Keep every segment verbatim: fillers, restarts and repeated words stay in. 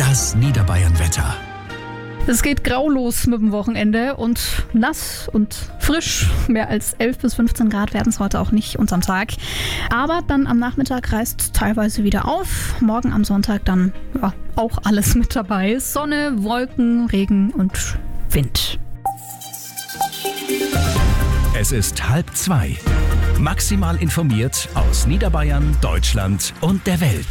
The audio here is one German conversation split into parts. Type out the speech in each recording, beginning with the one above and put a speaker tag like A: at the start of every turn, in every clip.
A: Das Niederbayern-Wetter.
B: Es geht grau los mit dem Wochenende und nass und frisch. Mehr als elf bis fünfzehn Grad werden es heute auch nicht unterm Tag. Aber dann am Nachmittag reißt es teilweise wieder auf. Morgen am Sonntag dann ja, auch alles mit dabei. Sonne, Wolken, Regen und Wind.
A: Es ist halb zwei. Maximal informiert aus Niederbayern, Deutschland und der Welt.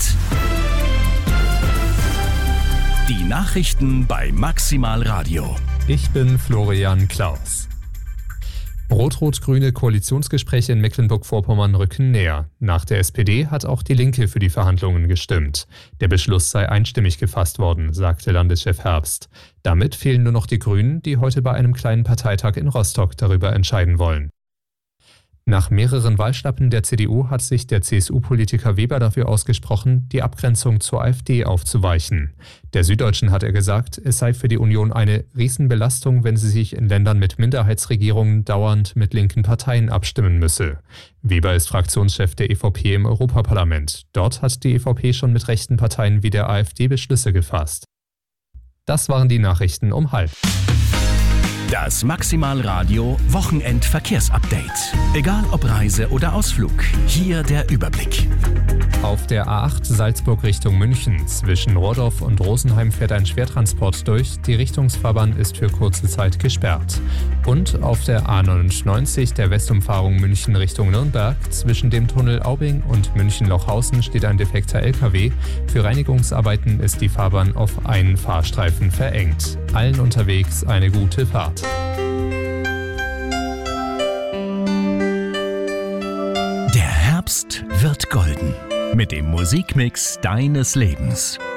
A: Die Nachrichten bei Maximal Radio.
C: Ich bin Florian Klaus. Rot-rot-grüne Koalitionsgespräche in Mecklenburg-Vorpommern rücken näher. Nach der S P D hat auch die Linke für die Verhandlungen gestimmt. Der Beschluss sei einstimmig gefasst worden, sagte Landeschef Herbst. Damit fehlen nur noch die Grünen, die heute bei einem kleinen Parteitag in Rostock darüber entscheiden wollen. Nach mehreren Wahlschlappen der C D U hat sich der C S U-Politiker Weber dafür ausgesprochen, die Abgrenzung zur AfD aufzuweichen. Der Süddeutschen hat er gesagt, es sei für die Union eine Riesenbelastung, wenn sie sich in Ländern mit Minderheitsregierungen dauernd mit linken Parteien abstimmen müsse. Weber ist Fraktionschef der E V P im Europaparlament. Dort hat die E V P schon mit rechten Parteien wie der AfD Beschlüsse gefasst. Das waren die Nachrichten um halb.
A: Das Maximal Radio Wochenendverkehrsupdate. Egal ob Reise oder Ausflug, hier der Überblick.
C: Auf der A acht Salzburg Richtung München. Zwischen Rohrdorf und Rosenheim fährt ein Schwertransport durch. Die Richtungsfahrbahn ist für kurze Zeit gesperrt. Und auf der A neunundneunzig der Westumfahrung München Richtung Nürnberg. Zwischen dem Tunnel Aubing und München-Lochhausen steht ein defekter L K W. Für Reinigungsarbeiten ist die Fahrbahn auf einen Fahrstreifen verengt. Allen unterwegs eine gute Fahrt.
A: Der Herbst wird golden mit dem Musikmix deines Lebens.